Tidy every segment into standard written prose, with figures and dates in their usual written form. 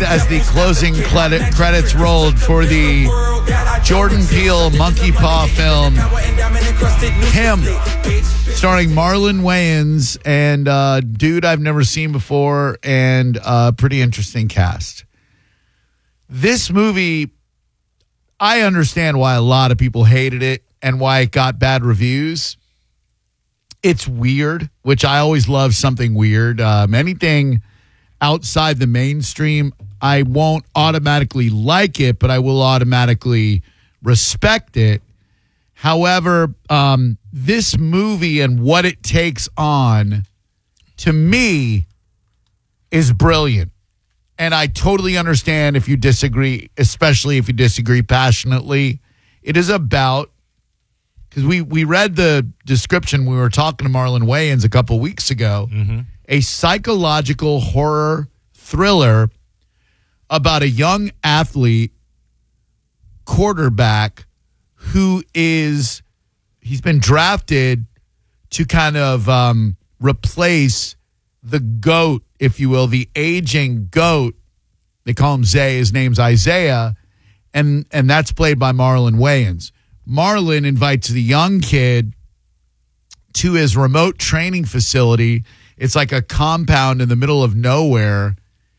as the closing credits rolled for the Jordan Peele Monkey Paw film, Him, starring Marlon Wayans and dude I've never seen before, and a pretty interesting cast. This movie, I understand why a lot of people hated it and why it got bad reviews. It's weird, which I always love something weird. Anything outside the mainstream, I won't automatically like it, but I will automatically respect it. However, this movie and what it takes on, to me, is brilliant. And I totally understand if you disagree, especially if you disagree passionately. It is about, because we read the description, we were talking to Marlon Wayans a couple weeks ago, a psychological horror thriller about a young athlete quarterback who he's been drafted to kind of replace the GOAT, if you will, the aging GOAT. They call him Zay. His name's Isaiah, and that's played by Marlon Wayans. Marlon invites the young kid to his remote training facility. It's like a compound in the middle of nowhere.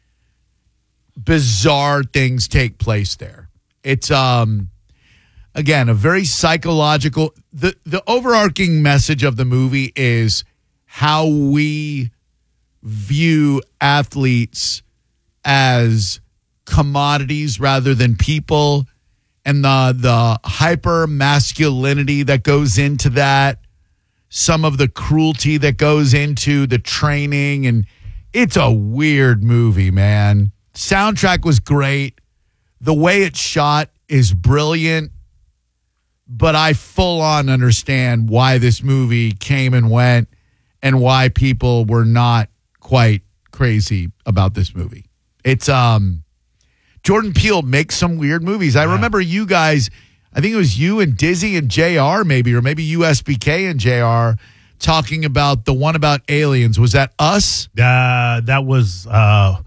Bizarre things take place there. It's again, a very psychological. The overarching message of the movie is how we view athletes as commodities rather than people, and the hyper masculinity that goes into that, some of the cruelty that goes into the training, and it's a weird movie, man. Soundtrack was great. The way it's shot is brilliant, but I full on understand why this movie came and went and why people were not quite crazy about this movie. It's Jordan Peele makes some weird movies. I remember you guys, I think it was you and Dizzy and JR maybe, or maybe USBK and JR talking about the one about aliens. Was that Us? That was not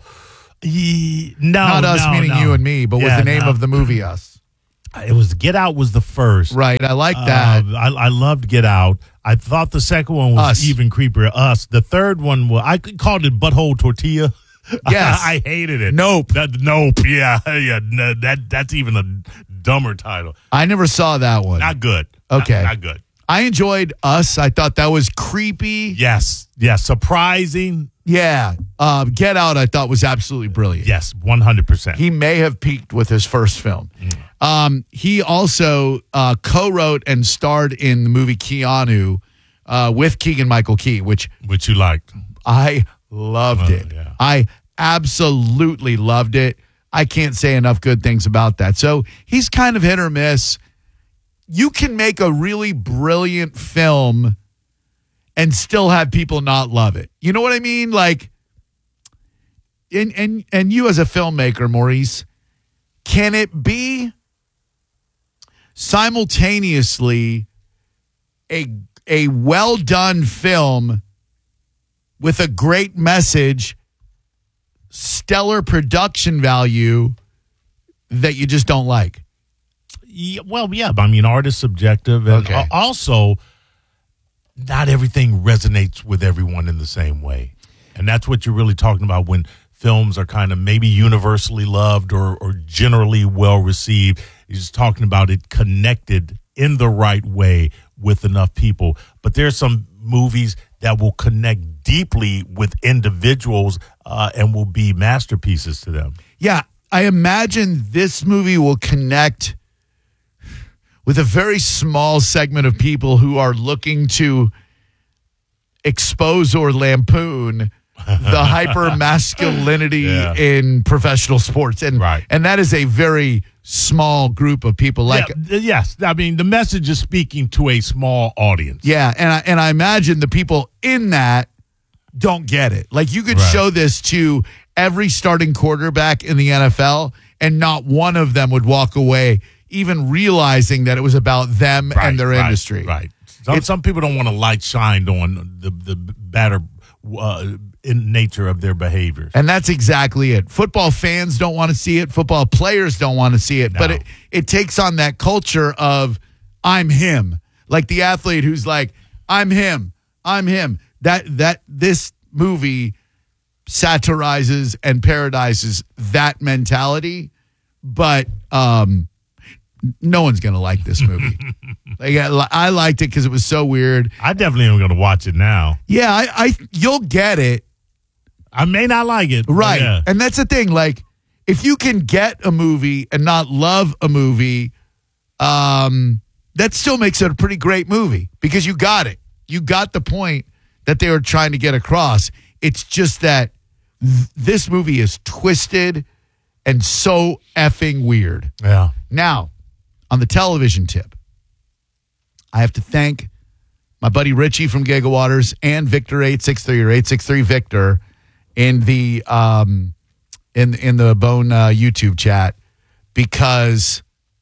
us, meaning you and me, but was the name of the movie Us? It was Get Out was the first. Right, I like that. I loved Get Out. I thought the second one was even creepier. Us. The third one was, I called it Butthole Tortilla. Yes. I hated it. Nope. Nope. Yeah. No, that's even a dumber title. I never saw that one. Not good. Okay. Not good. I enjoyed Us. I thought that was creepy. Yes. Surprising. Yeah. Get Out, I thought, was absolutely brilliant. Yes, 100%. He may have peaked with his first film. He also co-wrote and starred in the movie Keanu with Keegan-Michael Key, which you liked. I loved it. Yeah. I absolutely loved it. I can't say enough good things about that. So he's kind of hit or miss. You can make a really brilliant film and still have people not love it. You know what I mean? Like, and you as a filmmaker, Maurice, can it be simultaneously a well-done film with a great message, stellar production value that you just don't like? Yeah, well, yeah. I mean, art is subjective. And also, not everything resonates with everyone in the same way. And that's what you're really talking about when films are kind of maybe universally loved or generally well received. You're just talking about it connected in the right way with enough people. But there's some movies that will connect deeply with individuals and will be masterpieces to them. Yeah, I imagine this movie will connect with a very small segment of people who are looking to expose or lampoon the hyper masculinity in professional sports. And that is a very small group of people. Like, yes. I mean, the message is speaking to a small audience. Yeah. And I imagine the people in that don't get it. Like, you could show this to every starting quarterback in the NFL and not one of them would walk away even realizing that it was about them and their industry. Right. Some people don't want a light shined on the batter in nature of their behaviors. And that's exactly it. Football fans don't want to see it. Football players don't want to see it. No. But it takes on that culture of I'm him. Like the athlete who's like, I'm him. I'm him. That this movie satirizes and parodises that mentality. But no one's going to like this movie. I liked it because it was so weird. I definitely am going to watch it now. Yeah, you'll get it. I may not like it. Right. Yeah. And that's the thing. Like, if you can get a movie and not love a movie, that still makes it a pretty great movie because you got it. You got the point that they were trying to get across. It's just that this movie is twisted and so effing weird. Yeah. Now, on the television tip, I have to thank my buddy Richie from Gigawaters and Victor863 or 863 Victor in the in the Bone YouTube chat because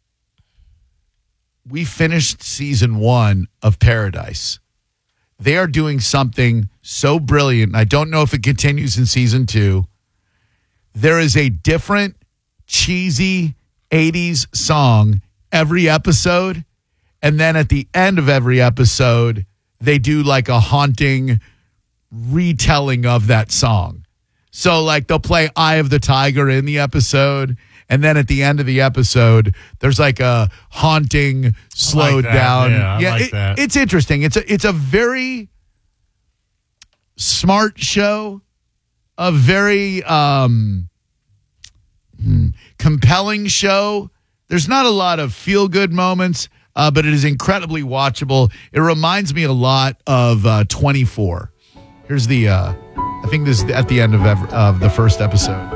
we finished season 1 of Paradise. They are doing something so brilliant. I don't know if it continues in season 2. There is a different cheesy 80s song every episode. And then at the end of every episode, they do like a haunting retelling of that song. So like they'll play Eye of the Tiger in the episode. And then at the end of the episode, there's like a haunting slowed down. Yeah, I like that. It's interesting. It's a very smart show, a very compelling show. There's not a lot of feel-good moments, but it is incredibly watchable. It reminds me a lot of 24. Here's the, I think this is at the end of the first episode.